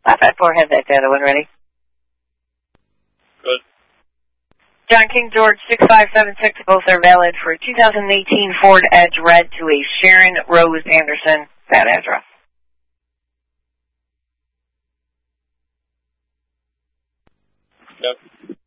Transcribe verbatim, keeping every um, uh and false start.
five five four, have that data when ready. Good. John King George six five seven six, both are valid for two thousand eighteen Ford Edge Red to a Sharon Rose Anderson. That address. Yep.